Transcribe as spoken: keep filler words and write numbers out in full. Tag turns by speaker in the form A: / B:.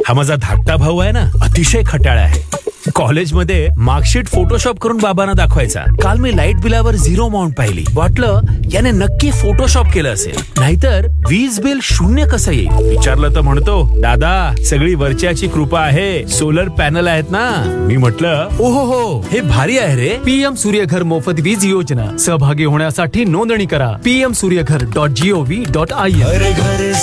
A: हा माझा धाकटा भाऊ आहे ना, अतिशय खट्याळ आहे. कॉलेजमध्ये मार्कशीट फोटोशॉप करून बाबांना दाखवायचा. काल मी लाईट बिलावर झिरो अमाऊंट पाहिली. वाटलं याने नक्की फोटोशॉप केलं असेल, नाहीतर वीज बिल शून्य कसं येईल. विचारलं तर म्हणतो, दादा सगळी वरच्याची कृपा आहे, सोलर पॅनल आहेत ना. मी म्हटलं, ओहो हो, हे भारी आहे रे.
B: पीएम सूर्यघर मोफत वीज योजना. सहभागी होण्यासाठी नोंदणी करा PM Surya Ghar dot G O V dot I N.